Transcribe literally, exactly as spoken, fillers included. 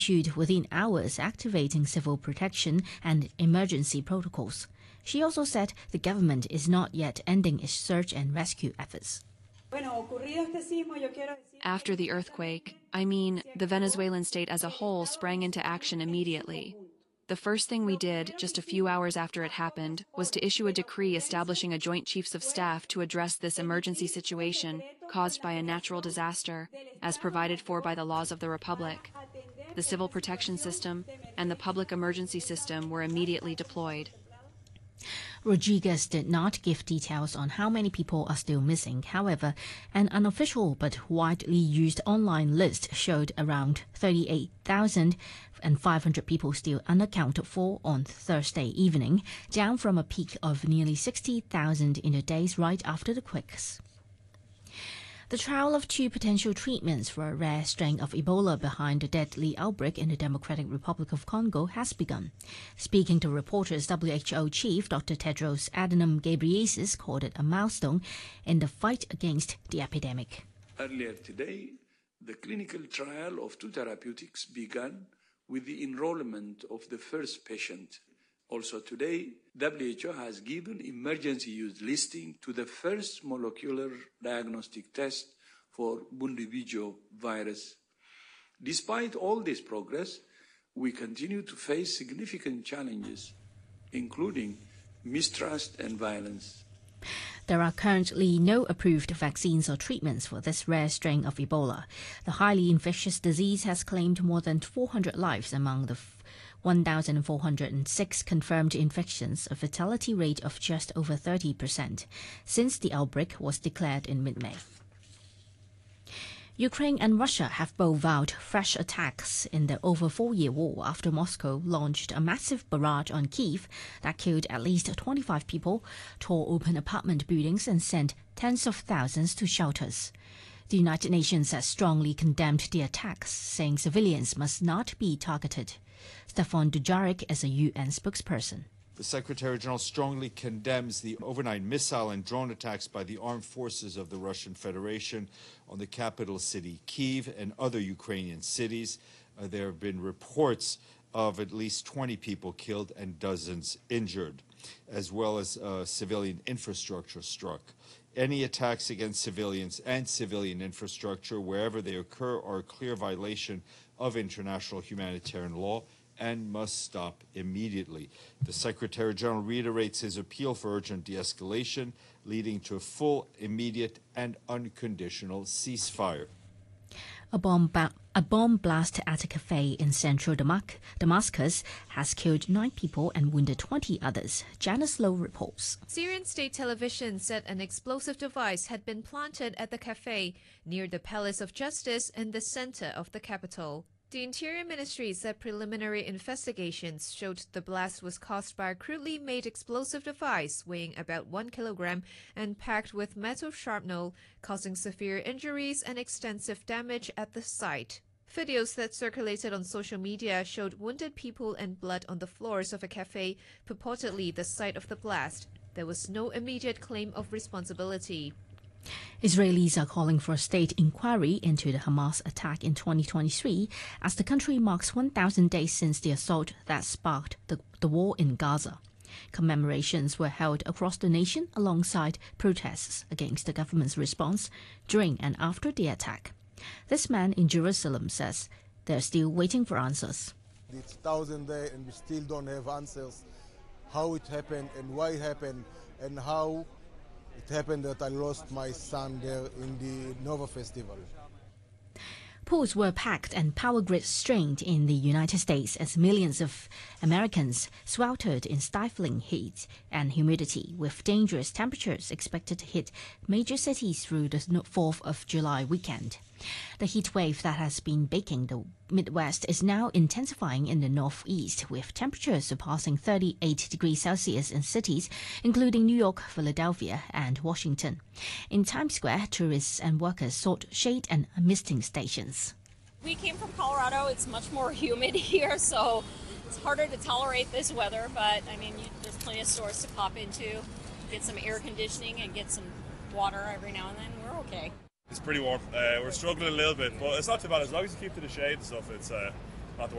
issued within hours, activating civil protection and emergency protocols. She also said the government is not yet ending its search and rescue efforts. After the earthquake, I mean, the Venezuelan state as a whole sprang into action immediately. The first thing we did, just a few hours after it happened, was to issue a decree establishing a joint chiefs of staff to address this emergency situation caused by a natural disaster, as provided for by the laws of the Republic. The civil protection system and the public emergency system were immediately deployed. Rodriguez did not give details on how many people are still missing. However, an unofficial but widely used online list showed around thirty-eight thousand five hundred people still unaccounted for on Thursday evening, down from a peak of nearly sixty thousand in the days right after the quakes. The trial of two potential treatments for a rare strain of Ebola behind the deadly outbreak in the Democratic Republic of Congo has begun. Speaking to reporters, W H O chief Doctor Tedros Adhanom Ghebreyesus called it a milestone in the fight against the epidemic. Earlier today, the clinical trial of two therapeutics began with the enrollment of the first patient. Also today, W H O has given emergency use listing to the first molecular diagnostic test for Bundibugyo virus. Despite all this progress, we continue to face significant challenges, including mistrust and violence. There are currently no approved vaccines or treatments for this rare strain of Ebola. The highly infectious disease has claimed more than four hundred lives among the one thousand four hundred six confirmed infections, a fatality rate of just over thirty percent, since the outbreak was declared in mid-May. Ukraine and Russia have both vowed fresh attacks in the over four-year war after Moscow launched a massive barrage on Kyiv that killed at least twenty-five people, tore open apartment buildings and sent tens of thousands to shelters. The United Nations has strongly condemned the attacks, saying civilians must not be targeted. Stefan Dujarric is a U N spokesperson. The Secretary-General strongly condemns the overnight missile and drone attacks by the armed forces of the Russian Federation on the capital city, Kyiv, and other Ukrainian cities. Uh, there have been reports of at least twenty people killed and dozens injured, as well as uh, civilian infrastructure struck. Any attacks against civilians and civilian infrastructure, wherever they occur, are a clear violation of international humanitarian law and must stop immediately. The Secretary-General reiterates his appeal for urgent de-escalation, leading to a full, immediate and unconditional ceasefire. A bomb, ba- a bomb blast at a cafe in central Damascus, Damascus has killed nine people and wounded twenty others. Janice Lowe reports. Syrian state television said an explosive device had been planted at the cafe near the Palace of Justice in the center of the capital. The Interior Ministry said preliminary investigations showed the blast was caused by a crudely made explosive device weighing about one kilogram and packed with metal shrapnel, causing severe injuries and extensive damage at the site. Videos that circulated on social media showed wounded people and blood on the floors of a cafe, purportedly the site of the blast. There was no immediate claim of responsibility. Israelis are calling for a state inquiry into the Hamas attack in twenty twenty-three as the country marks one thousand days since the assault that sparked the, the war in Gaza. Commemorations were held across the nation alongside protests against the government's response during and after the attack. This man in Jerusalem says they're still waiting for answers. It's thousand days and we still don't have answers how it happened and why it happened and how it happened that I lost my son there in the Nova Festival. Pools were packed and power grids strained in the United States as millions of Americans sweltered in stifling heat and humidity, with dangerous temperatures expected to hit major cities through the fourth of July weekend. The heat wave that has been baking the Midwest is now intensifying in the Northeast, with temperatures surpassing thirty-eight degrees Celsius in cities including New York, Philadelphia, and Washington. In Times Square, tourists and workers sought shade and misting stations. We came from Colorado. It's much more humid here, so it's harder to tolerate this weather, but I mean, you, there's plenty of stores to pop into, get some air conditioning and get some water every now and then. We're okay. It's pretty warm. Uh, we're struggling a little bit, but it's not too bad. As long as you keep to the shade and stuff, it's uh,